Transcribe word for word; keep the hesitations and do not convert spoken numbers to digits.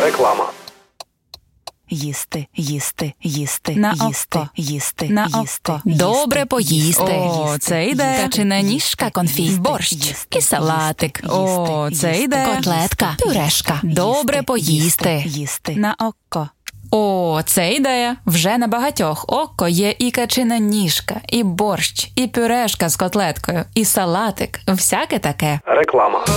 Реклама. Їсти, їсти, їсти, На їсти, око. їсти, На їсти, око. їсти, Добре поїсти. їсти, О, це йде. Качана ніжка, конфі, борщ і салатик. О, це йде. Котлетка, пюрешка. Добре поїсти. Їсти. На око. О, це ідея. Вже на багатьох око є і качина ніжка, і борщ, і пюрешка з котлеткою, і салатик. Всяке таке. Реклама.